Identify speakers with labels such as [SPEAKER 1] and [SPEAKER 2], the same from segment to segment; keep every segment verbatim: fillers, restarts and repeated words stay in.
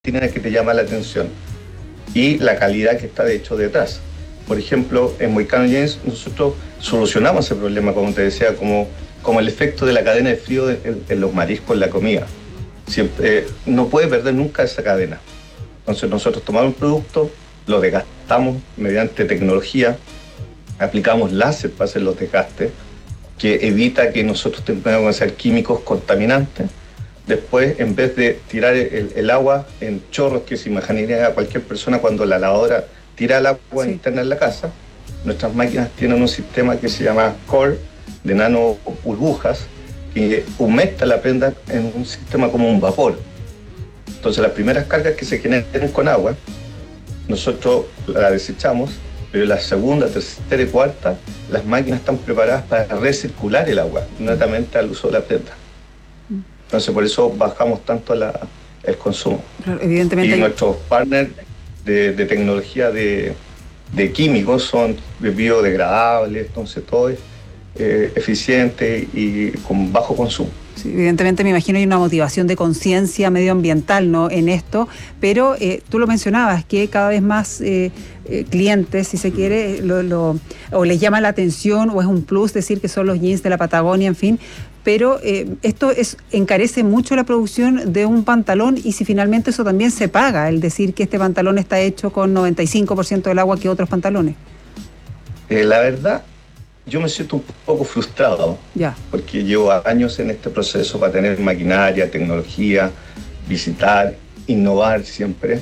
[SPEAKER 1] máquina que te llama la atención y la calidad que está de hecho detrás. Por ejemplo, en Moicano Jeans nosotros solucionamos ese problema, como te decía, como, como el efecto de la cadena de frío en, en los mariscos, en la comida. Siempre, eh, no puede perder nunca esa cadena. Entonces nosotros tomamos un producto, lo desgastamos mediante tecnología, aplicamos láser para hacer los desgastes, que evita que nosotros tengamos que hacer químicos contaminantes. Después, en vez de tirar el, el agua en chorros que se imaginaría a cualquier persona cuando la lavadora tira el agua sí. interna en la casa, nuestras máquinas tienen un sistema que se llama Core, de nano burbujas, que humecta la prenda en un sistema como un vapor. Entonces las primeras cargas que se generen con agua, nosotros la desechamos, pero la segunda, tercera y cuarta, las máquinas están preparadas para recircular el agua, netamente al uso de la prenda. Entonces por eso bajamos tanto la, el consumo.
[SPEAKER 2] Claro, evidentemente.
[SPEAKER 1] Y nuestros partners de, de tecnología de, de químicos son biodegradables, entonces todo es eh, eficiente y con bajo consumo.
[SPEAKER 2] Sí, evidentemente me imagino hay una motivación de conciencia medioambiental, ¿no?, en esto, pero eh, tú lo mencionabas, que cada vez más eh, eh, clientes, si se quiere, lo, lo, o les llama la atención o es un plus decir que son los jeans de la Patagonia, en fin, pero eh, esto es, encarece mucho la producción de un pantalón y si finalmente eso también se paga, el decir que este pantalón está hecho con noventa y cinco por ciento del agua que otros pantalones.
[SPEAKER 1] Eh, la verdad, yo me siento un poco frustrado,
[SPEAKER 2] ya.
[SPEAKER 1] porque llevo años en este proceso para tener maquinaria, tecnología, visitar, innovar siempre.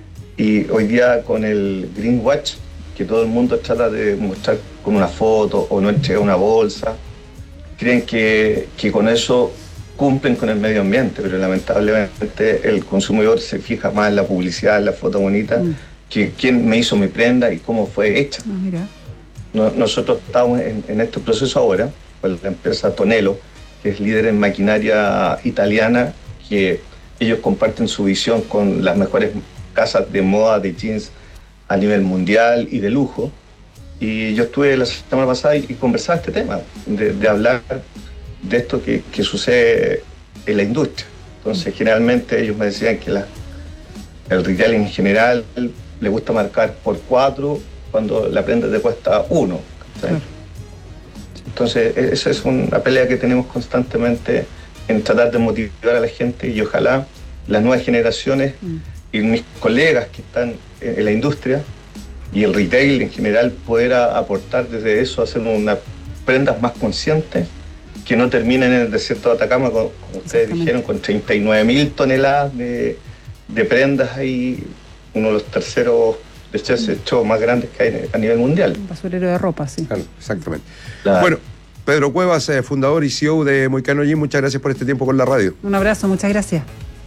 [SPEAKER 1] Y hoy día con el Greenwatch, que todo el mundo trata de mostrar con una foto o no entrega una bolsa, creen que, que con eso cumplen con el medio ambiente, pero lamentablemente el consumidor se fija más en la publicidad, en la foto bonita, mm. que quién me hizo mi prenda y cómo fue hecha.
[SPEAKER 2] Ah, mira.
[SPEAKER 1] Nosotros estamos en, en este proceso ahora con la empresa Tonello, que es líder en maquinaria italiana, que ellos comparten su visión con las mejores casas de moda de jeans a nivel mundial y de lujo. Y yo estuve la semana pasada y, y conversaba este tema, de, de hablar de esto que, que sucede en la industria. Entonces, generalmente ellos me decían que la, el retail en general le gusta marcar por cuatro, cuando la prenda te cuesta uno. Claro. Entonces, esa es una pelea que tenemos constantemente en tratar de motivar a la gente y ojalá las nuevas generaciones mm. y mis colegas que están en la industria y el retail en general poder aportar desde eso, hacer unas prendas más conscientes que no terminen en el desierto de Atacama, como ustedes dijeron, con treinta y nueve mil toneladas de, de prendas ahí, uno de los terceros desechos más grandes que hay a nivel mundial.
[SPEAKER 2] Un basurero de ropa, sí.
[SPEAKER 3] Claro, exactamente.
[SPEAKER 1] Claro.
[SPEAKER 3] Bueno, Pedro Cuevas, eh, fundador y C E O de Moicano Jeans, muchas gracias por este tiempo con la radio.
[SPEAKER 2] Un abrazo, muchas gracias.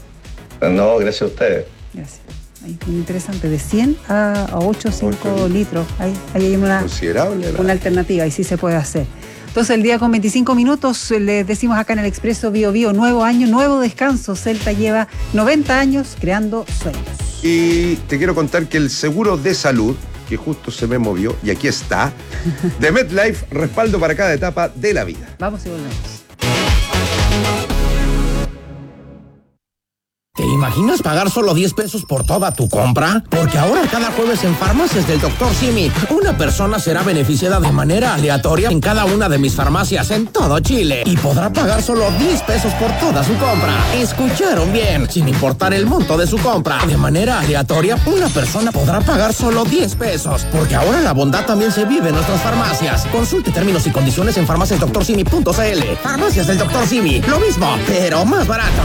[SPEAKER 1] No, gracias a ustedes.
[SPEAKER 2] Gracias. Ahí, muy interesante, de cien a ocho o cinco litros. Ahí, ahí hay una,
[SPEAKER 3] considerable,
[SPEAKER 2] una alternativa y sí se puede hacer. Entonces, el día con veinticinco minutos, les decimos acá en el Expreso Bio Bio, nuevo año, nuevo descanso. Celta lleva noventa años creando sueños.
[SPEAKER 3] Y te quiero contar que el seguro de salud, que justo se me movió, y aquí está, de MetLife, respaldo para cada etapa de la vida.
[SPEAKER 2] Vamos y volvemos.
[SPEAKER 4] ¿Te imaginas pagar solo diez pesos por toda tu compra? Porque ahora cada jueves en Farmacias del doctor Simi, una persona será beneficiada de manera aleatoria en cada una de mis farmacias en todo Chile y podrá pagar solo diez pesos por toda su compra. ¿Escucharon bien? Sin importar el monto de su compra, de manera aleatoria, una persona podrá pagar solo diez pesos. Porque ahora la bondad también se vive en nuestras farmacias. Consulte términos y condiciones en farmacias doctor simi punto c l. Farmacias del doctor Simi, lo mismo, pero más barato.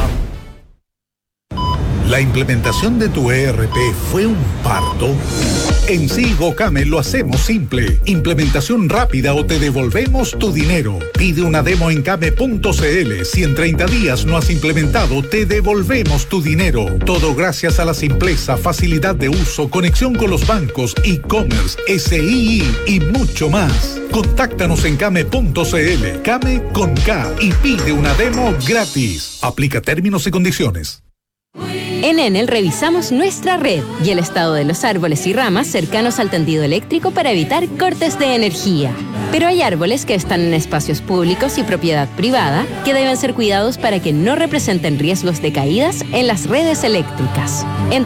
[SPEAKER 5] ¿La implementación de tu E R P fue un parto? En Silgocame lo hacemos simple. Implementación rápida o te devolvemos tu dinero. Pide una demo en came punto c l. Si en treinta días no has implementado, te devolvemos tu dinero. Todo gracias a la simpleza, facilidad de uso, conexión con los bancos, e-commerce, S I I y mucho más. Contáctanos en came punto c l. Came con K y pide una demo gratis. Aplica términos y condiciones.
[SPEAKER 6] En Enel revisamos nuestra red y el estado de los árboles y ramas cercanos al tendido eléctrico para evitar cortes de energía. Pero hay árboles que están en espacios públicos y propiedad privada que deben ser cuidados para que no representen riesgos de caídas en las redes eléctricas.